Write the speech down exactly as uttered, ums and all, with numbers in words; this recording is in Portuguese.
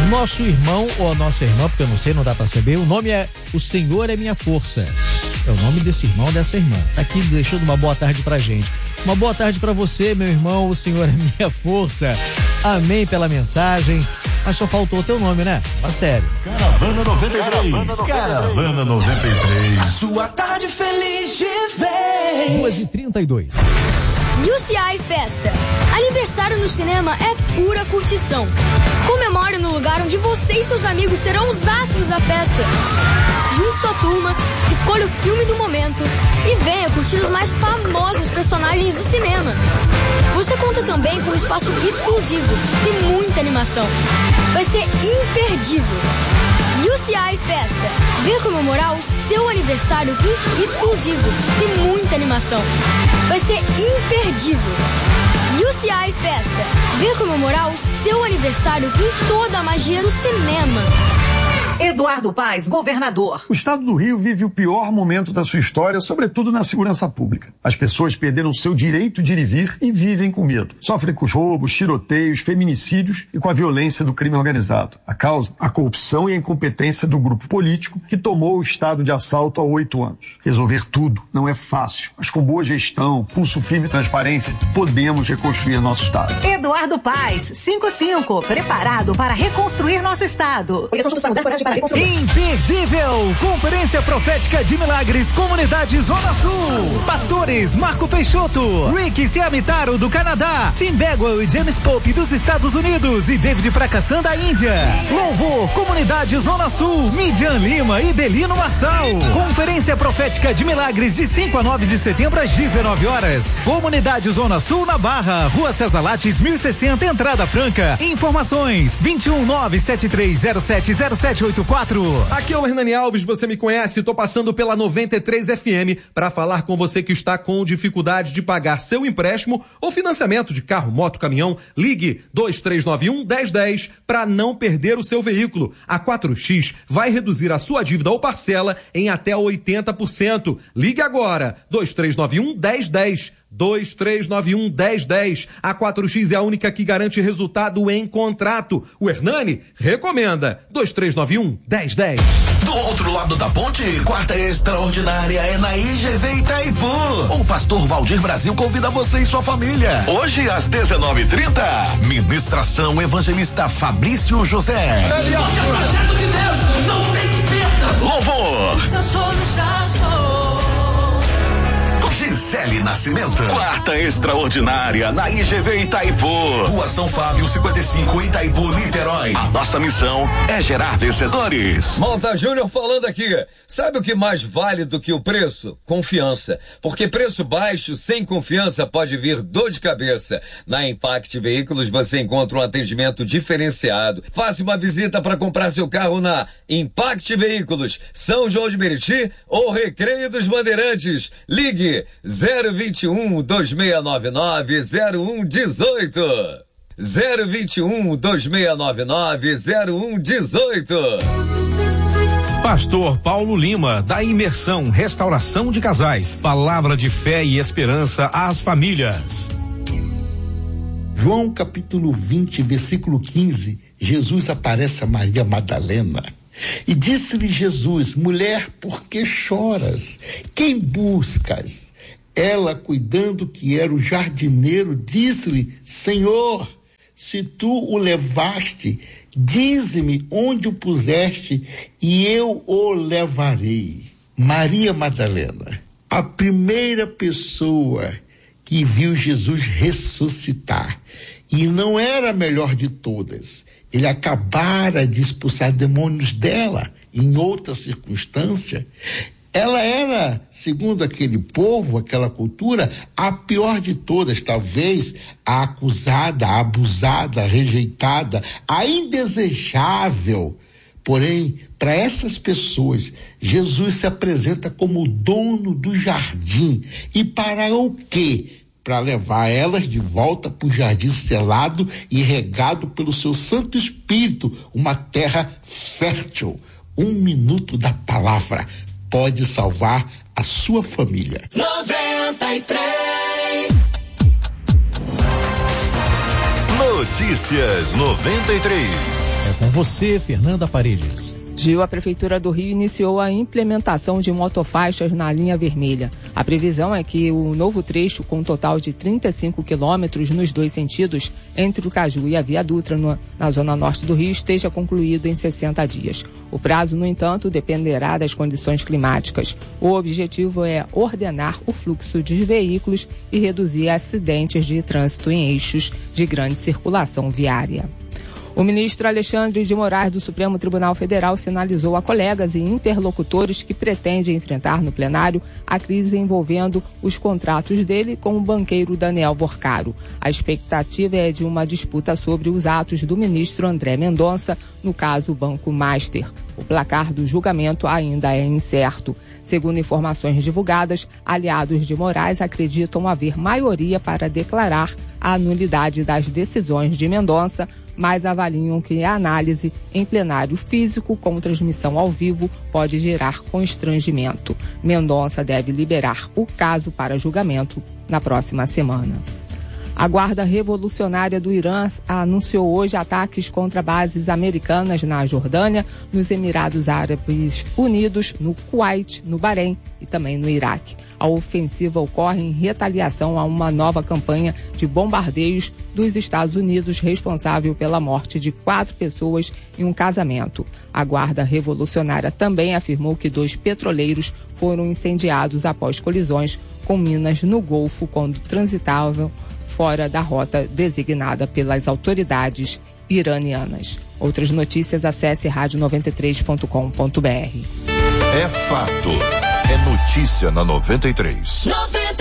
Nosso irmão ou a nossa irmã, porque eu não sei, não dá pra saber, o nome é O Senhor é Minha Força. É o nome desse irmão, dessa irmã. Tá aqui deixando uma boa tarde pra gente. Uma boa tarde pra você, meu irmão, o Senhor é Minha Força. Amém pela mensagem. Mas só faltou o teu nome, né? Fala sério. Caravana noventa e três. Caravana noventa e três. A sua tarde feliz de vez. duas e trinta e dois. U C I Festa. Aniversário no cinema é pura curtição. Comemore no lugar onde você e seus amigos serão os astros da festa. Junte sua turma, escolha o filme do momento e venha curtir os mais famosos personagens do cinema. Você conta também com um espaço exclusivo e muita animação. Vai ser imperdível. U C I Festa. Venha comemorar o seu aniversário com exclusivo e muita animação. Vai ser imperdível. U C I Festa. Venha comemorar o seu aniversário com toda a magia do cinema. Eduardo Paes, governador. O estado do Rio vive o pior momento da sua história, sobretudo na segurança pública. As pessoas perderam seu direito de ir e vir e vivem com medo. Sofrem com os roubos, tiroteios, feminicídios e com a violência do crime organizado. A causa? A corrupção e a incompetência do grupo político que tomou o estado de assalto há oito anos. Resolver tudo não é fácil, mas com boa gestão, pulso firme e transparência, podemos reconstruir nosso estado. Eduardo Paes, cinquenta e cinco, preparado para reconstruir nosso estado. Imperdível! Conferência Profética de Milagres, Comunidade Zona Sul. Pastores Marco Peixoto, Rick Siamitaro do Canadá, Tim Bagwell e James Pope dos Estados Unidos e David Prakassan da Índia. Louvor, Comunidade Zona Sul, Midian Lima e Delino Marçal. Conferência Profética de Milagres de cinco a nove de setembro às dezenove horas. Comunidade Zona Sul na Barra, Rua César Lattes mil e sessenta, entrada franca. Informações vinte e um nove sete três zero sete zero sete oito quatro. Aqui é o Hernani Alves, você me conhece, tô passando pela noventa e três F M para falar com você que está com dificuldade de pagar seu empréstimo ou financiamento de carro, moto, caminhão. Ligue dois três nove um, um zero um zero para não perder o seu veículo. A quatro X vai reduzir a sua dívida ou parcela em até oitenta por cento. Ligue agora, dois três nove um, um zero um zero. dois três nove um, um zero um zero. A quatro X é a única que garante resultado em contrato. O Hernani recomenda. dois três nove um, um zero um zero. Do outro lado da ponte, quarta extraordinária é na I G V Itaipu. O pastor Valdir Brasil convida você e sua família. Hoje às dezenove e trinta, ministração evangelista Fabrício José. Ele é o projeto de Deus, não tem perda. Louvor. Eu sou, já sou. Gisele Nascimento. Quarta extraordinária na I G V Itaipu. Rua São Fábio cinquenta e cinco, Itaipu, Niterói. A nossa missão é gerar vencedores. Malta Júnior falando aqui. Sabe o que mais vale do que o preço? Confiança. Porque preço baixo sem confiança pode vir dor de cabeça. Na Impact Veículos você encontra um atendimento diferenciado. Faça uma visita para comprar seu carro na Impact Veículos, São João de Meriti ou Recreio dos Bandeirantes. Ligue zero vinte e um, dois seis nove nove, zero um um oito. zero vinte e um, dois seis nove nove, zero um um oito. Pastor Paulo Lima, da Imersão Restauração de Casais. Palavra de fé e esperança às famílias. João capítulo vinte, versículo quinze, Jesus aparece a Maria Madalena. E disse-lhe Jesus: mulher, por que choras? Quem buscas? Ela, cuidando que era o jardineiro, disse-lhe: Senhor, se tu o levaste, dize-me onde o puseste e eu o levarei. Maria Madalena, a primeira pessoa que viu Jesus ressuscitar, e não era a melhor de todas. Ele acabara de expulsar demônios dela em outra circunstância. Ela era, segundo aquele povo, aquela cultura, a pior de todas, talvez a acusada, a abusada, a rejeitada, a indesejável. Porém, para essas pessoas, Jesus se apresenta como o dono do jardim. E para o quê? Para levar elas de volta para o jardim selado e regado pelo seu Santo Espírito, uma terra fértil. Um minuto da palavra pode salvar a sua família. noventa e três Notícias noventa e três. É com você, Fernanda Paredes. Gil, a Prefeitura do Rio iniciou a implementação de motofaixas na linha vermelha. A previsão é que o novo trecho, com um total de trinta e cinco quilômetros nos dois sentidos, entre o Caju e a Via Dutra, no, na zona norte do Rio, esteja concluído em sessenta dias. O prazo, no entanto, dependerá das condições climáticas. O objetivo é ordenar o fluxo de veículos e reduzir acidentes de trânsito em eixos de grande circulação viária. O ministro Alexandre de Moraes do Supremo Tribunal Federal sinalizou a colegas e interlocutores que pretende enfrentar no plenário a crise envolvendo os contratos dele com o banqueiro Daniel Vorcaro. A expectativa é de uma disputa sobre os atos do ministro André Mendonça, no caso Banco Master. O placar do julgamento ainda é incerto. Segundo informações divulgadas, aliados de Moraes acreditam haver maioria para declarar a nulidade das decisões de Mendonça, mas avaliam que a análise em plenário físico com transmissão ao vivo pode gerar constrangimento. Mendonça deve liberar o caso para julgamento na próxima semana. A Guarda Revolucionária do Irã anunciou hoje ataques contra bases americanas na Jordânia, nos Emirados Árabes Unidos, no Kuwait, no Bahrein e também no Iraque. A ofensiva ocorre em retaliação a uma nova campanha de bombardeios dos Estados Unidos, responsável pela morte de quatro pessoas em um casamento. A Guarda Revolucionária também afirmou que dois petroleiros foram incendiados após colisões com minas no Golfo quando transitavam fora da rota designada pelas autoridades iranianas. Outras notícias, acesse rádio noventa e três ponto com ponto br. É fato. É notícia na noventa e três.